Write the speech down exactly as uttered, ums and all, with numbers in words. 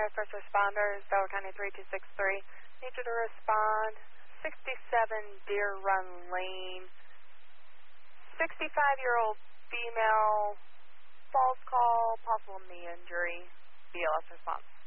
Area First Responders, Delaware County three two six three. Need you to respond. sixty-seven Deer Run Lane. sixty-five-year-old female, false call, possible knee injury. B L S response.